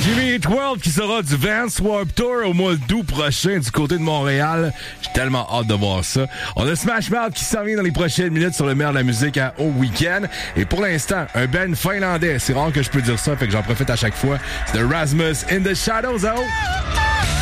Jimmy Eat World qui sera du Vans Warped Tour au mois d'août prochain du côté de Montréal. J'ai tellement hâte de voir ça. On a Smash Mouth qui s'en vient dans les prochaines minutes sur le meilleur de la musique au week-end. Et pour l'instant, un band finlandais. C'est rare que je peux dire ça, fait que j'en profite à chaque fois. C'est The Rasmus in the Shadows. Oh!